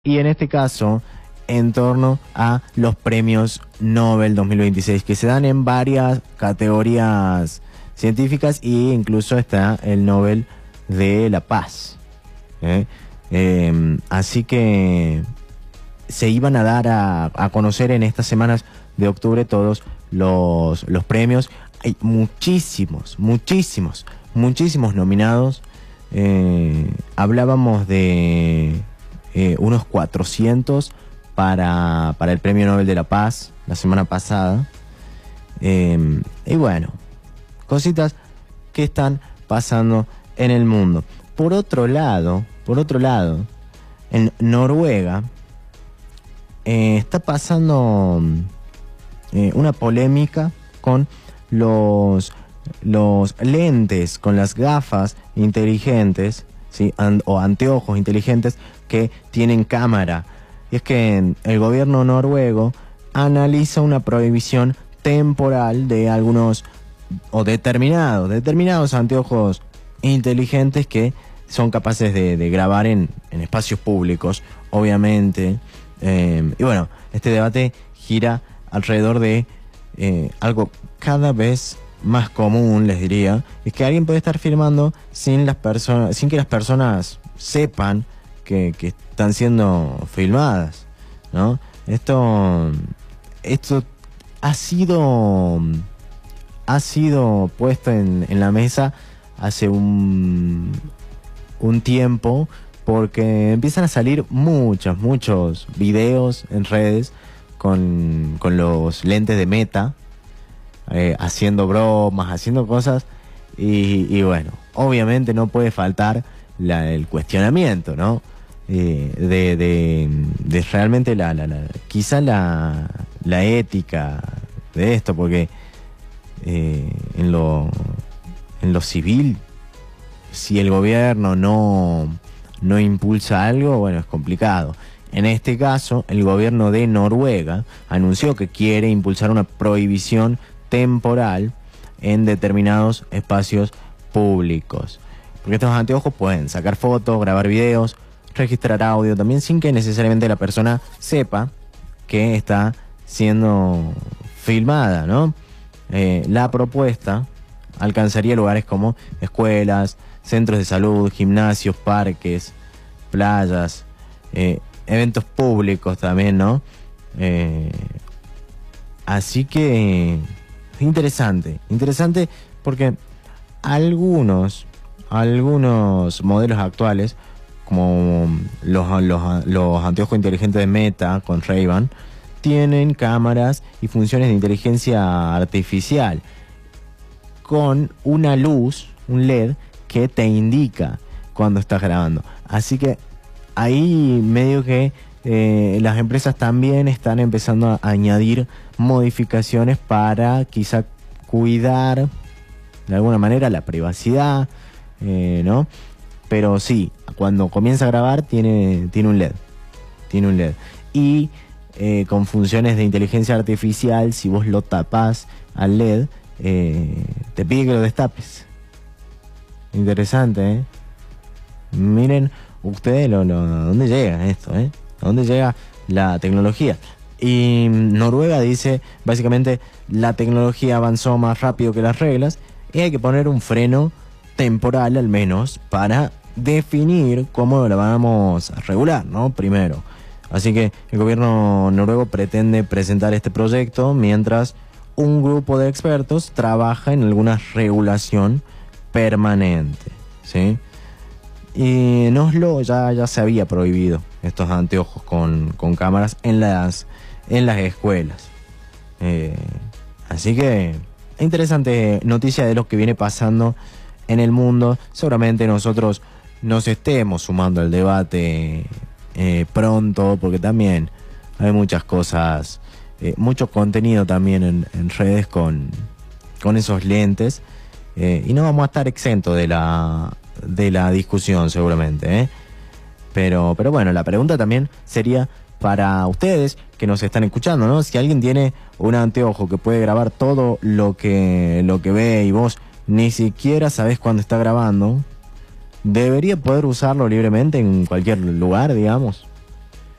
Y en este caso, en torno a los premios Nobel 2026, que se dan en varias categorías científicas e incluso está el Nobel de la Paz. Así que se iban a dar a conocer en estas semanas de octubre todos los premios. Hay muchísimos nominados. Hablábamos de unos 400 para el Premio Nobel de la Paz la semana pasada. Y bueno, cositas que están pasando en el mundo. Por otro lado, en Noruega está pasando una polémica con los lentes, con las gafas inteligentes, ¿sí? O anteojos inteligentes que tienen cámara. Y es que el gobierno noruego analiza una prohibición temporal de algunos o determinados anteojos inteligentes que son capaces de grabar en espacios públicos, obviamente. Y bueno, este debate gira alrededor de algo cada vez más común, les diría, es que alguien puede estar filmando sin que las personas sepan que están siendo filmadas, ¿no? Esto ha sido puesto en la mesa hace un tiempo, porque empiezan a salir muchos videos en redes con los lentes de Meta, haciendo bromas, haciendo cosas, y bueno, obviamente no puede faltar el cuestionamiento, ¿no? De realmente quizá la ética de esto, porque en lo civil, si el gobierno no impulsa algo, bueno, es complicado. En este caso, el gobierno de Noruega anunció que quiere impulsar una prohibición temporal en determinados espacios públicos, porque estos anteojos pueden sacar fotos, grabar videos, registrar audio también, sin que necesariamente la persona sepa que está siendo filmada, ¿no? La propuesta alcanzaría lugares como escuelas, centros de salud, gimnasios, parques, playas, eventos públicos también, ¿no? Así que interesante porque algunos modelos actuales, como los anteojos inteligentes de Meta con Ray-Ban, tienen cámaras y funciones de inteligencia artificial con una luz, un LED, que te indica cuando estás grabando. Así que ahí medio que las empresas también están empezando a añadir modificaciones para quizá cuidar de alguna manera la privacidad, ¿no? Pero sí, cuando comienza a grabar tiene un LED. Y con funciones de inteligencia artificial, si vos lo tapás al LED, te pide que lo destapes. Interesante, ¿eh? Miren ustedes a dónde llega esto, ¿eh? A dónde llega la tecnología. Y Noruega dice, básicamente, la tecnología avanzó más rápido que las reglas y hay que poner un freno temporal, al menos, para definir cómo la vamos a regular, ¿no? Primero. Así que el gobierno noruego pretende presentar este proyecto mientras un grupo de expertos trabaja en alguna regulación permanente, ¿sí? Y en Oslo ya se había prohibido estos anteojos con cámaras en las escuelas. Así que interesante noticia de lo que viene pasando en el mundo. Seguramente nosotros nos estemos sumando al debate pronto, porque también hay muchas cosas, mucho contenido también en redes con esos lentes, y no vamos a estar exentos de la discusión seguramente, pero bueno, la pregunta también sería para ustedes que nos están escuchando, ¿no? Si alguien tiene un anteojo que puede grabar todo lo que ve y vos ni siquiera sabés cuándo está grabando, ¿debería poder usarlo libremente en cualquier lugar, digamos?